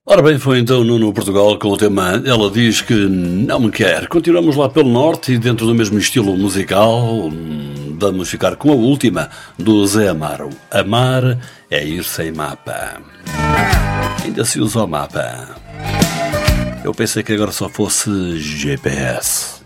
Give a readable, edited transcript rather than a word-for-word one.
Ora bem, foi então Nuno Portugal com o tema Ela Diz Que Não Me Quer. Continuamos lá pelo norte e dentro do mesmo estilo musical, vamos ficar com a última do Zé Amaro. Amar é ir sem mapa. Ainda se usa o mapa. Eu pensei que agora só fosse GPS.